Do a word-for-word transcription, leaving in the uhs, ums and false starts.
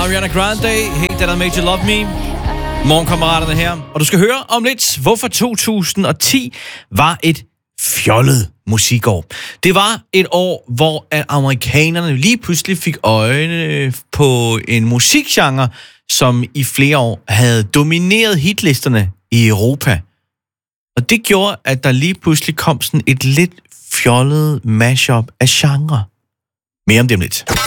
Ariana Grande, Hey That I Made You Love Me. Morgenkammeraterne her. Og du skal høre om lidt, hvorfor to tusind og ti var et fjollet musikår. Det var et år, hvor amerikanerne lige pludselig fik øjne på en musikgenre, som i flere år havde domineret hitlisterne i Europa. Og det gjorde, at der lige pludselig kom sådan et lidt fjollet mashup af genre. Mere om det om lidt.